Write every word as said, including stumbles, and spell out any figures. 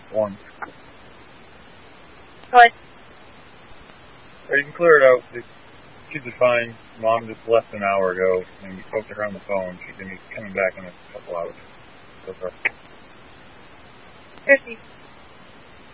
One. What? Or you can clear it out. The kids are fine. Mom just left an hour ago, and we spoke to her on the phone. She's going to be coming back in a couple hours. So far. Chrissy.